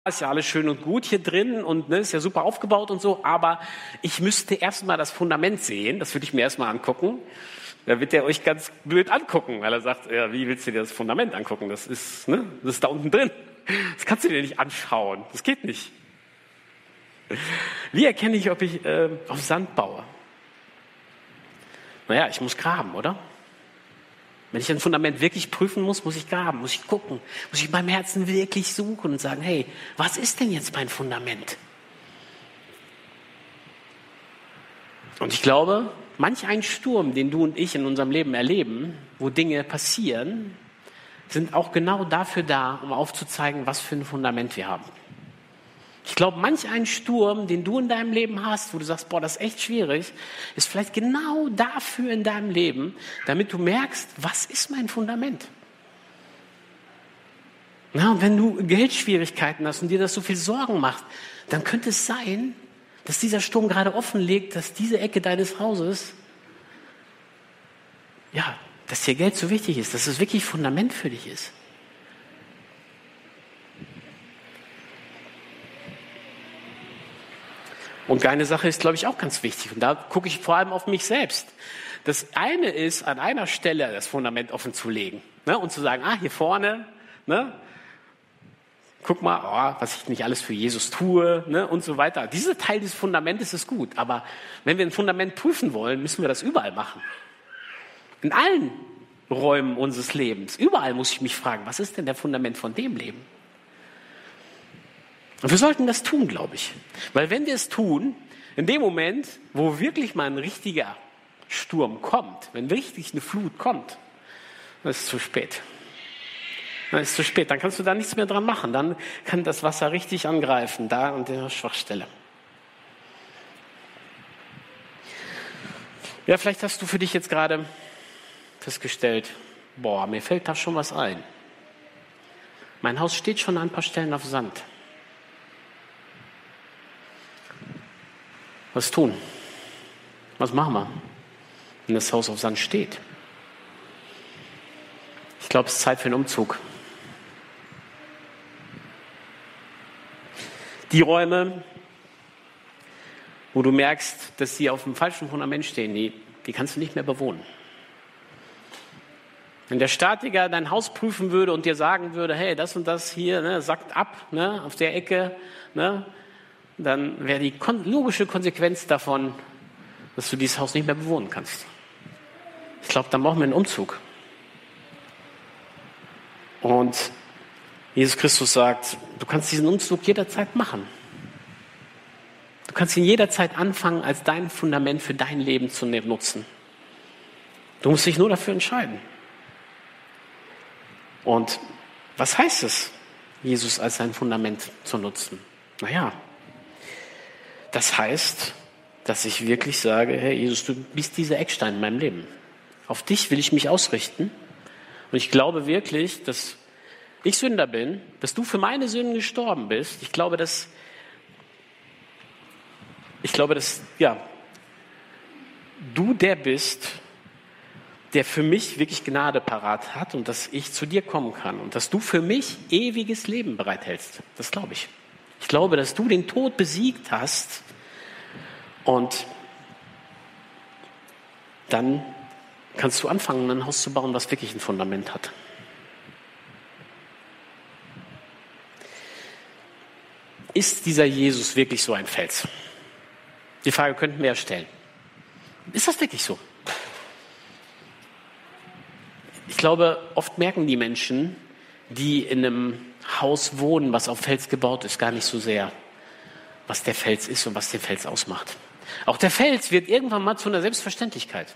ist ja alles schön und gut hier drin und ist ja super aufgebaut und so, aber ich müsste erstmal das Fundament sehen, das würde ich mir erstmal angucken. Da wird er euch ganz blöd angucken, weil er sagt, ja, wie willst du dir das Fundament angucken? Das ist da unten drin. Das kannst du dir nicht anschauen. Das geht nicht. Wie erkenne ich, ob ich auf Sand baue? Naja, ich muss graben, oder? Wenn ich ein Fundament wirklich prüfen muss, muss ich graben, muss ich gucken, muss ich in meinem Herzen wirklich suchen und sagen, hey, was ist denn jetzt mein Fundament? Und ich glaube, manch ein Sturm, den du und ich in unserem Leben erleben, wo Dinge passieren, sind auch genau dafür da, um aufzuzeigen, was für ein Fundament wir haben. Ich glaube, manch ein Sturm, den du in deinem Leben hast, wo du sagst, boah, das ist echt schwierig, ist vielleicht genau dafür in deinem Leben, damit du merkst, was ist mein Fundament? Na, und wenn du Geldschwierigkeiten hast und dir das so viel Sorgen macht, dann könnte es sein, dass dieser Sturm gerade offenlegt, dass diese Ecke deines Hauses, ja, dass dir Geld so wichtig ist, dass es wirklich Fundament für dich ist. Und eine Sache ist, glaube ich, auch ganz wichtig. Und da gucke ich vor allem auf mich selbst. Das eine ist, an einer Stelle das Fundament offen zu legen. Und zu sagen, hier vorne, guck mal, was ich nicht alles für Jesus tue, und so weiter. Dieser Teil des Fundamentes ist gut. Aber wenn wir ein Fundament prüfen wollen, müssen wir das überall machen. In allen Räumen unseres Lebens. Überall muss ich mich fragen, was ist denn der Fundament von dem Leben? Und wir sollten das tun, glaube ich. Weil wenn wir es tun, in dem Moment, wo wirklich mal ein richtiger Sturm kommt, wenn richtig eine Flut kommt, dann ist es zu spät. Dann ist es zu spät, dann kannst du da nichts mehr dran machen. Dann kann das Wasser richtig angreifen, da an der Schwachstelle. Ja, vielleicht hast du für dich jetzt gerade festgestellt, mir fällt da schon was ein. Mein Haus steht schon an ein paar Stellen auf Sand. Was tun? Was machen wir, wenn das Haus auf Sand steht? Ich glaube, es ist Zeit für einen Umzug. Die Räume, wo du merkst, dass sie auf dem falschen Fundament stehen, die kannst du nicht mehr bewohnen. Wenn der Statiker dein Haus prüfen würde und dir sagen würde, hey, das und das hier, sackt ab, auf der Ecke, dann wäre die logische Konsequenz davon, dass du dieses Haus nicht mehr bewohnen kannst. Ich glaube, dann brauchen wir einen Umzug. Und Jesus Christus sagt, du kannst diesen Umzug jederzeit machen. Du kannst ihn jederzeit anfangen, als dein Fundament für dein Leben zu nutzen. Du musst dich nur dafür entscheiden. Und was heißt es, Jesus als sein Fundament zu nutzen? Naja, das heißt, dass ich wirklich sage, Herr Jesus, du bist dieser Eckstein in meinem Leben. Auf dich will ich mich ausrichten. Und ich glaube wirklich, dass ich Sünder bin, dass du für meine Sünden gestorben bist. Ich glaube, dass du der bist, der für mich wirklich Gnade parat hat und dass ich zu dir kommen kann und dass du für mich ewiges Leben bereithältst. Das glaube ich. Ich glaube, dass du den Tod besiegt hast und dann kannst du anfangen, ein Haus zu bauen, was wirklich ein Fundament hat. Ist dieser Jesus wirklich so ein Fels? Die Frage könnten wir ja stellen. Ist das wirklich so? Ich glaube, oft merken die Menschen, die in einem Haus wohnen, was auf Fels gebaut ist, gar nicht so sehr, was der Fels ist und was den Fels ausmacht. Auch der Fels wird irgendwann mal zu einer Selbstverständlichkeit.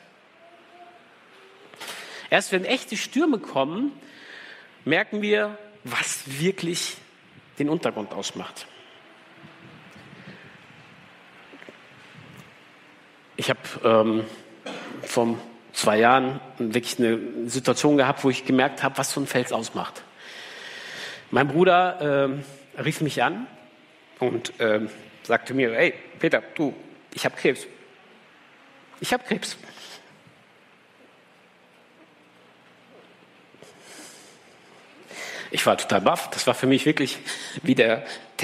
Erst wenn echte Stürme kommen, merken wir, was wirklich den Untergrund ausmacht. Ich habe vor 2 Jahren wirklich eine Situation gehabt, wo ich gemerkt habe, was so ein Fels ausmacht. Mein Bruder rief mich an und sagte mir, hey Peter, ich habe Krebs. Ich habe Krebs. Ich war total baff. Das war für mich wirklich wie der